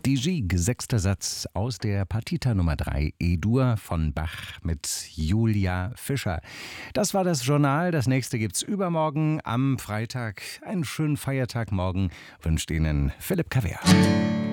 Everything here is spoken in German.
Die Gigue, sechster Satz aus der Partita Nummer 3 E-Dur von Bach mit Julia Fischer. Das war das Journal. Das nächste gibt's übermorgen am Freitag. Einen schönen Feiertag morgen wünscht Ihnen Philipp Cavea.